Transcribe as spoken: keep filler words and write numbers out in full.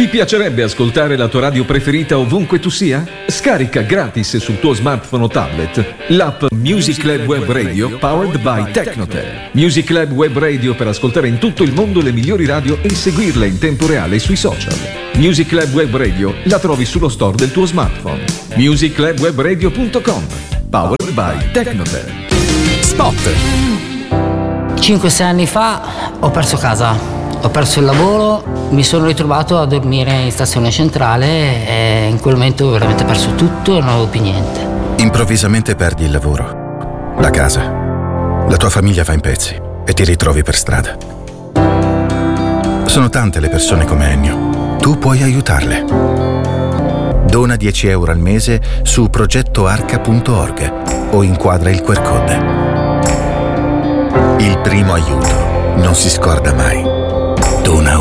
piacerebbe ascoltare la tua radio preferita ovunque tu sia? Scarica gratis sul tuo smartphone o tablet l'app Music Lab Web Radio powered by Tecnotel. Music Lab Web Radio per ascoltare in tutto il mondo le migliori radio e seguirle in tempo reale sui social. Music Lab Web Radio la trovi sullo store del tuo smartphone. music lab web radio punto com, powered by Tecnotel. Spot. cinque sei anni fa ho perso casa, ho perso il lavoro, mi sono ritrovato a dormire in stazione centrale e in quel momento ho veramente perso tutto e non avevo più niente. Improvvisamente perdi il lavoro, la casa, la tua famiglia va in pezzi e ti ritrovi per strada. Sono tante le persone come Ennio, tu puoi aiutarle. Dona dieci euro al mese su progetto arca punto org o inquadra il Q R code. Il primo aiuto non si scorda mai. Dona